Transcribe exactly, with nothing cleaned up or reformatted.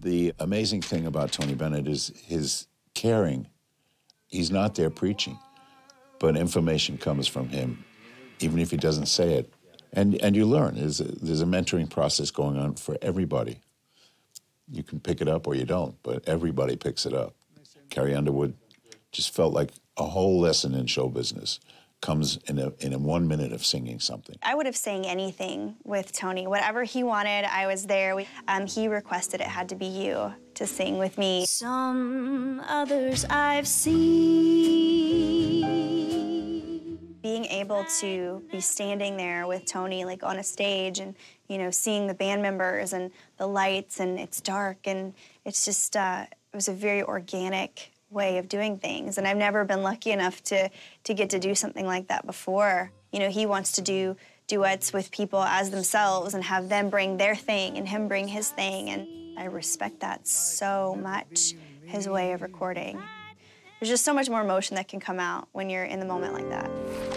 The amazing thing about Tony Bennett is his caring. He's not there preaching, but information comes from him, even if he doesn't say it. And, and you learn. There's a, there's a mentoring process going on for everybody. You can pick it up or you don't, but everybody picks it up. Carrie Underwood just felt like a whole lesson in show business comes in a, in a one minute of singing something. I would have sang anything with Tony. Whatever he wanted, I was there. We, um, he requested it had to be you to sing with me. Some others I've seen. Being able to be standing there with Tony, like on a stage, and you know, seeing the band members and the lights, and it's dark, and it's just, uh, it was a very organic way of doing things, and I've never been lucky enough to to get to do something like that before. You know, he wants to do duets with people as themselves and have them bring their thing and him bring his thing, and I respect that so much, his way of recording. There's just so much more emotion that can come out when you're in the moment like that.